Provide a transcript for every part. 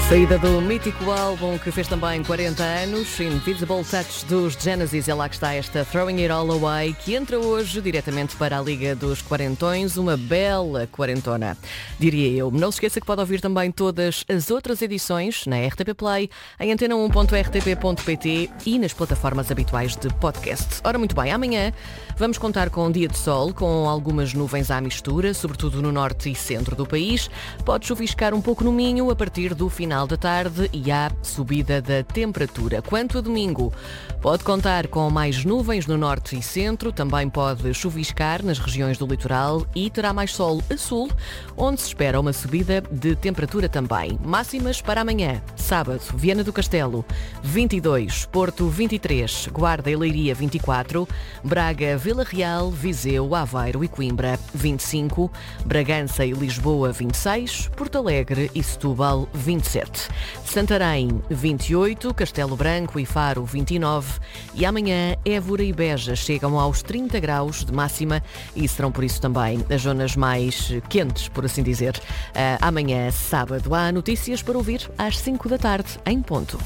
Saída do mítico álbum que fez também 40 anos, Invisible Touch dos Genesis, é lá que está esta Throwing It All Away, que entra hoje diretamente para a Liga dos Quarentões, uma bela quarentona, diria eu. Não se esqueça que pode ouvir também todas as outras edições na RTP Play, em antena1.rtp.pt e nas plataformas habituais de podcast. Ora, muito bem, amanhã vamos contar com um dia de sol, com algumas nuvens à mistura, sobretudo no norte e centro do país. Pode chuviscar um pouco no Minho a partir do final da tarde e há subida da temperatura. Quanto a domingo, pode contar com mais nuvens no norte e centro, também pode chuviscar nas regiões do litoral e terá mais sol a sul, onde se espera uma subida de temperatura também. Máximas para amanhã, sábado, Viana do Castelo, 22, Porto, 23, Guarda e Leiria, 24, Braga, Vila Real, Viseu, Aveiro e Coimbra, 25, Bragança e Lisboa, 26, Porto Alegre e Setúbal, 27. Santarém, 28, Castelo Branco e Faro, 29 e amanhã Évora e Beja chegam aos 30 graus de máxima e serão por isso também as zonas mais quentes, por assim dizer. Amanhã, sábado, há notícias para ouvir às 5 da tarde, em ponto.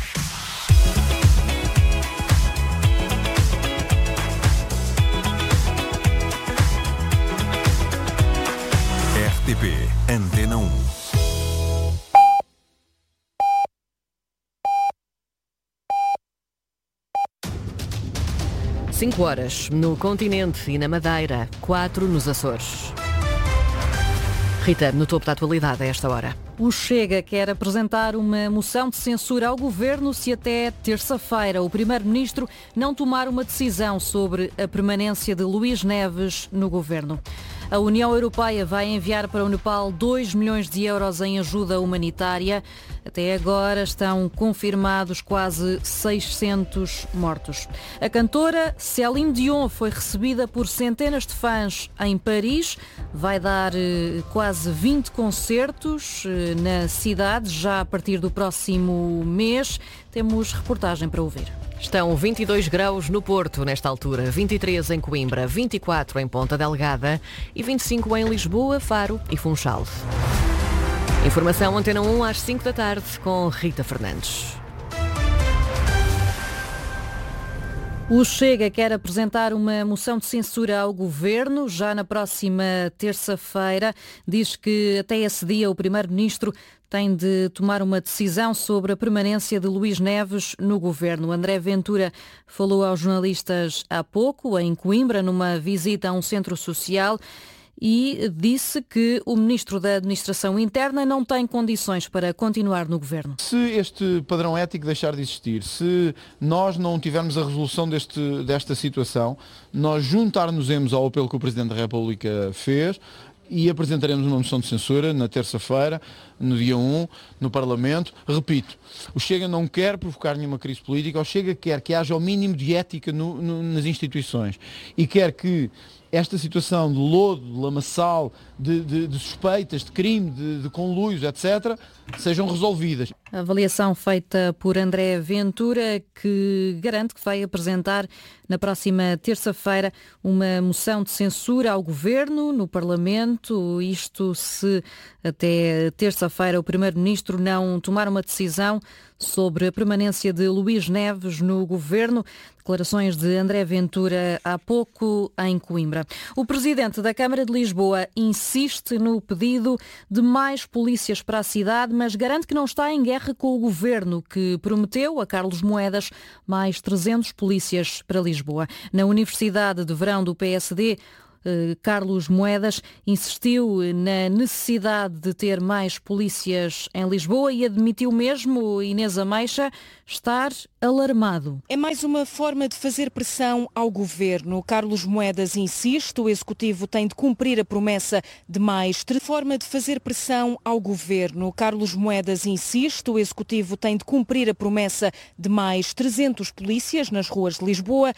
RTP Antena 1. Cinco horas no continente e na Madeira, 4 nos Açores. Rita, no topo da atualidade a esta hora. O Chega quer apresentar uma moção de censura ao Governo se até terça-feira o Primeiro-Ministro não tomar uma decisão sobre a permanência de Luís Neves no Governo. A União Europeia vai enviar para o Nepal 2 milhões de euros em ajuda humanitária. Até agora estão confirmados quase 600 mortos. A cantora Céline Dion foi recebida por centenas de fãs em Paris. Vai dar quase 20 concertos na cidade já a partir do próximo mês. Temos reportagem para ouvir. Estão 22 graus no Porto nesta altura, 23 em Coimbra, 24 em Ponta Delgada e 25 em Lisboa, Faro e Funchal. Informação Antena 1 às 5 da tarde com Rita Fernandes. O Chega quer apresentar uma moção de censura ao Governo já na próxima terça-feira. Diz que até esse dia o Primeiro-Ministro tem de tomar uma decisão sobre a permanência de Luís Neves no Governo. André Ventura falou aos jornalistas há pouco, em Coimbra, numa visita a um centro social, e disse que o Ministro da Administração Interna não tem condições para continuar no Governo. Se este padrão ético deixar de existir, se nós não tivermos a resolução desta situação, nós juntar-nos-emos ao apelo que o Presidente da República fez e apresentaremos uma moção de censura na terça-feira, no dia 1, no Parlamento. Repito, o Chega não quer provocar nenhuma crise política, o Chega quer que haja o mínimo de ética nas instituições e quer que esta situação de lodo, de lamaçal, de suspeitas, de crime, de conluios, etc., sejam resolvidas. A avaliação feita por André Ventura, que garante que vai apresentar na próxima terça-feira uma moção de censura ao Governo no Parlamento. Isto se até terça-feira o Primeiro-Ministro não tomar uma decisão sobre a permanência de Luís Neves no Governo. Declarações de André Ventura há pouco em Coimbra. O Presidente da Câmara de Lisboa insiste no pedido de mais polícias para a cidade, mas garante que não está em guerra com o Governo, que prometeu a Carlos Moedas mais 300 polícias para Lisboa. Na Universidade de Verão do PSD, Carlos Moedas insistiu na necessidade de ter mais polícias em Lisboa e admitiu mesmo, Inês Ameixa, estar alarmado. É mais uma forma de fazer pressão ao Governo. Carlos Moedas insiste, o Executivo tem de cumprir a promessa de mais forma de fazer pressão ao Governo. Carlos Moedas insiste, o Executivo tem de cumprir a promessa de mais 300 polícias nas ruas de Lisboa.